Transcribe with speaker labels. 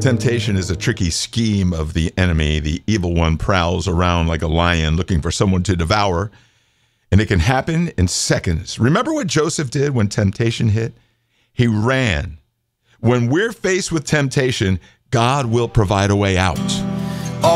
Speaker 1: Temptation is a tricky scheme of the enemy. The evil one prowls around like a lion looking for someone to devour, and it can happen in seconds. Remember what Joseph did when temptation hit? He ran. When we're faced with temptation, God will provide a way out.